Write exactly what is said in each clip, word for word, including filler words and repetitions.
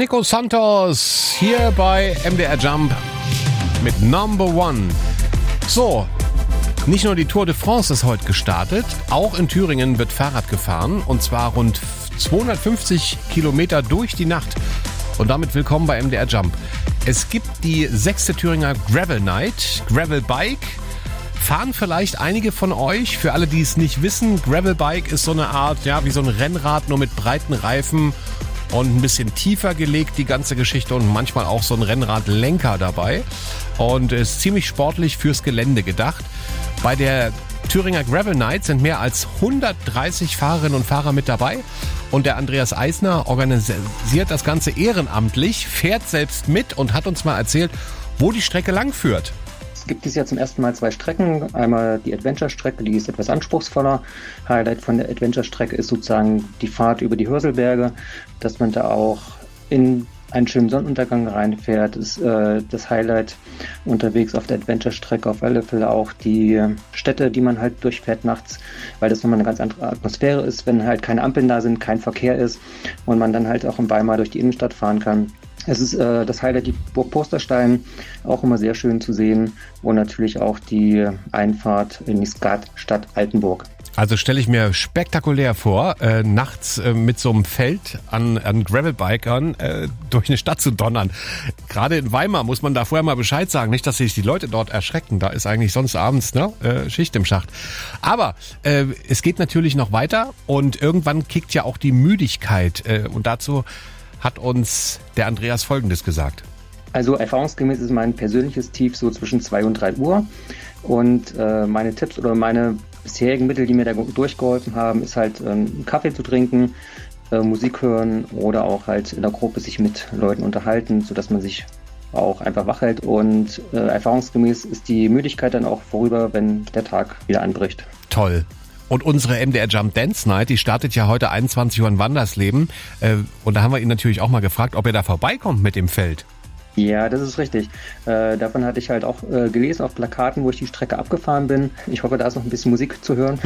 Nico Santos hier bei M D R Jump mit Number One. So, nicht nur die Tour de France ist heute gestartet, auch in Thüringen wird Fahrrad gefahren und zwar rund zweihundertfünfzig Kilometer durch die Nacht. Und damit willkommen bei M D R Jump. Es gibt die sechste Thüringer Gravel Night, Gravel Bike. Fahren vielleicht einige von euch, für alle, die es nicht wissen, Gravelbike ist so eine Art, ja, wie so ein Rennrad, nur mit breiten Reifen und ein bisschen tiefer gelegt, die ganze Geschichte, und manchmal auch so ein Rennradlenker dabei und ist ziemlich sportlich fürs Gelände gedacht. Bei der Thüringer Gravel Night sind mehr als hundertdreißig Fahrerinnen und Fahrer mit dabei und der Andreas Eisner organisiert das Ganze ehrenamtlich, fährt selbst mit und hat uns mal erzählt, wo die Strecke lang führt. Es gibt dieses Jahr zum ersten Mal zwei Strecken. Einmal die Adventure-Strecke, die ist etwas anspruchsvoller. Highlight von der Adventure-Strecke ist sozusagen die Fahrt über die Hörselberge, dass man da auch in einen schönen Sonnenuntergang reinfährt. Das ist äh, das Highlight unterwegs auf der Adventure-Strecke. Auf alle Fälle auch die Städte, die man halt durchfährt nachts, weil das nochmal eine ganz andere Atmosphäre ist, wenn halt keine Ampeln da sind, kein Verkehr ist und man dann halt auch in Weimar durch die Innenstadt fahren kann. Es ist äh, das Highlight, die Burg Posterstein, auch immer sehr schön zu sehen, und natürlich auch die Einfahrt in die Skatstadt Altenburg. Also stelle ich mir spektakulär vor, äh, nachts äh, mit so einem Feld an, an Gravelbikern äh, durch eine Stadt zu donnern. Gerade in Weimar muss man da vorher mal Bescheid sagen, nicht, dass sich die Leute dort erschrecken. Da ist eigentlich sonst abends ne, äh, Schicht im Schacht. Aber äh, es geht natürlich noch weiter und irgendwann kickt ja auch die Müdigkeit. Äh, und dazu hat uns der Andreas Folgendes gesagt. Also erfahrungsgemäß ist mein persönliches Tief so zwischen zwei und drei Uhr. Und äh, meine Tipps oder meine bisherigen Mittel, die mir da durchgeholfen haben, ist halt ähm, Kaffee zu trinken, äh, Musik hören oder auch halt in der Gruppe sich mit Leuten unterhalten, sodass man sich auch einfach wach hält. Und äh, erfahrungsgemäß ist die Müdigkeit dann auch vorüber, wenn der Tag wieder anbricht. Toll. Und unsere M D R Jump Dance Night, die startet ja heute einundzwanzig Uhr in Wandersleben. Und da haben wir ihn natürlich auch mal gefragt, ob er da vorbeikommt mit dem Feld. Ja, das ist richtig. Äh, davon hatte ich halt auch äh, gelesen auf Plakaten, wo ich die Strecke abgefahren bin. Ich hoffe, da ist noch ein bisschen Musik zu hören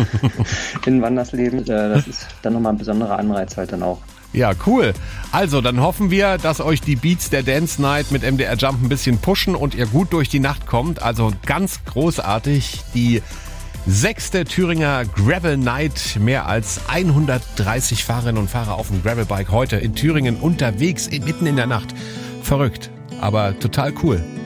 in Wandersleben. Äh, das ist dann nochmal ein besonderer Anreiz halt dann auch. Ja, cool. Also, dann hoffen wir, dass euch die Beats der Dance Night mit M D R Jump ein bisschen pushen und ihr gut durch die Nacht kommt. Also ganz großartig, die sechste Thüringer Gravel Night. Mehr als hundertdreißig Fahrerinnen und Fahrer auf dem Gravelbike heute in Thüringen unterwegs, mitten in der Nacht. Verrückt, aber total cool.